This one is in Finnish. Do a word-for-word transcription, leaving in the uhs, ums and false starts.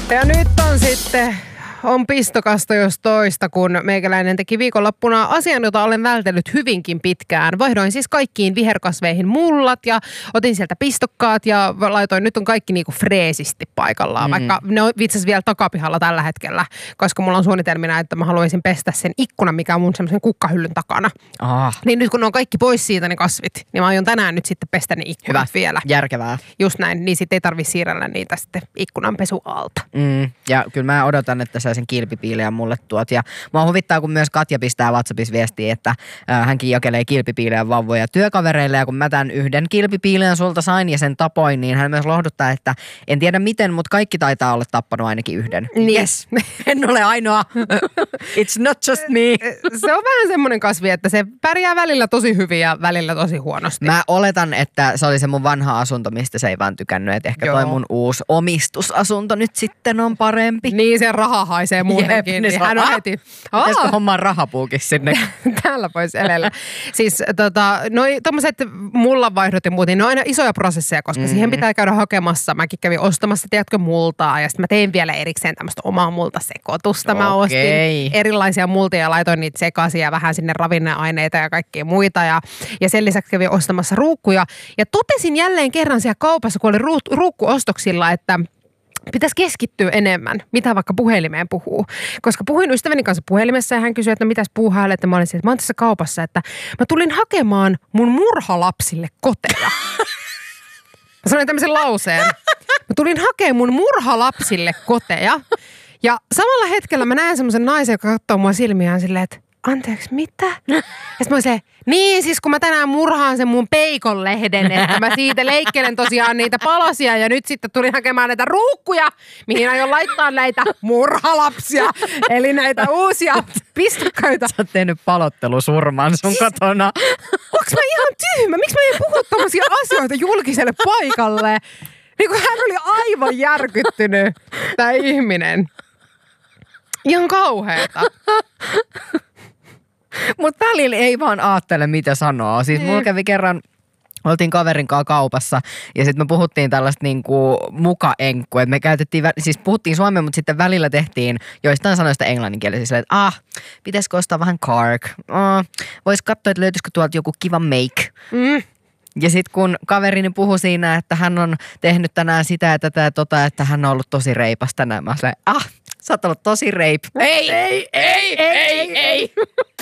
Ja nyt on sitten, on pistokasta jos toista, kun meikäläinen teki viikonloppuna asian, jota olen vältellyt hyvinkin pitkään. Vaihdoin siis kaikkiin viherkasveihin mullat ja otin sieltä pistokkaat ja laitoin, nyt on kaikki niinku freesisti paikallaan, mm. vaikka ne on itse asiassa vielä takapihalla tällä hetkellä, koska mulla on suunnitelmina, että mä haluaisin pestä sen ikkunan, mikä on mun semmoisen kukkahyllyn takana. Ah. Niin nyt kun ne on kaikki pois siitä ne kasvit, niin mä aion tänään nyt sitten pestä ne ikkunat Hyvä. vielä. Järkevää. Just näin, niin sitten ei tarvitse siirrellä niitä sitten ikkunanpesu alta. Mm. Ja kyllä mä odotan, että sä sen kilpipiiliä mulle tuot. Ja mua huvittaa, kun myös Katja pistää WhatsAppissa viestiä, että äh, hänkin jakelee kilpipiiliä vauvoja työkavereille. Ja kun mä tämän yhden kilpipiiliän sulta sain ja sen tapoin, niin hän myös lohduttaa, että en tiedä miten, mutta kaikki taitaa olla tappanut ainakin yhden. Niin. Yes, en ole ainoa. It's not just me. Se on vähän semmoinen kasvi, että se pärjää välillä tosi hyvin ja välillä tosi huonosti. Mä oletan, että se oli se mun vanha asunto, mistä se ei vaan tykännyt. Että ehkä Joo. toi mun uusi omistusasunto nyt sitten on parempi. Niin, se raha haisee muutenkin. Jep, niin niin hän on heti. Pitäisikö hommaa rahapuukin sinne? Täällä pois elellä. Siis tota, noi tommoset mullanvaihdot ja muut, niin ne on aina isoja prosesseja, koska mm-hmm. siihen pitää käydä hakemassa. Mäkin kävin ostamassa, tiedätkö, multaa ja sitten mä tein vielä erikseen tämmöistä omaa multasekoitusta. Mä Okei. ostin erilaisia multia ja laitoin niitä sekaisin ja vähän sinne ravinneaineita ja kaikkia muita. Ja, ja sen lisäksi kävin ostamassa ruukkuja. Ja totesin jälleen kerran siellä kaupassa, kun oli ruu- ruukkuostoksilla, että pitäisi keskittyä enemmän, mitä vaikka puhelimeen puhuu. Koska puhuin ystäväni kanssa puhelimessa ja hän kysyi, että no mitäs puuhailet, että mä olin siellä, että mä oon tässä kaupassa, että mä tulin hakemaan mun murhalapsille koteja. Mä sanoin tämmöisen lauseen. Mä tulin hakemaan mun murhalapsille koteja ja samalla hetkellä mä näen semmoisen naisen, joka katsoo mua silmiään silleen, että anteeksi, mitä? Ja sitten mä olin se, niin siis kun mä tänään murhaan sen mun peikonlehden, että mä siitä leikkelen tosiaan niitä palasia ja nyt sitten tulin hakemaan näitä ruukkuja, mihin aion laittaa näitä murhalapsia, eli näitä uusia pistokkaita. Sä oot tehnyt palottelusurman sun Siis, kotona. Onks mä ihan tyhmä? Miksi mä en puhu tommosia asioita julkiselle paikalle? Niin kun hän oli aivan järkyttynyt, tää ihminen. Ihan kauheeta. Mutta välillä ei vaan aattele, mitä sanoo. Siis mulla kävi kerran, oltiin kaverin kanssa kaupassa ja sitten me puhuttiin tällaista niinku mukaenkkua. Et me käytettiin, siis puhuttiin suomea, mutta sitten välillä tehtiin joistain sanoista englanninkielisiä. Että ah, pitäisikö ostaa vähän kark? Oh, vois katsoa, että löytyisikö tuolta joku kiva make. Mm. Ja sitten kun kaverini puhui siinä, että hän on tehnyt tänään sitä ja tätä ja tota, että hän on ollut tosi reipas tänään. Mä sanoin, ah, sä oot ollut tosi reip. Ei, ei, ei, ei, ei.